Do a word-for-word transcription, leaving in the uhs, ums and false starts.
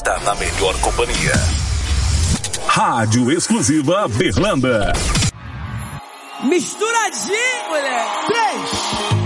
está na melhor companhia. Rádio Exclusiva Berlanda. Misturadinho, mulher. Três.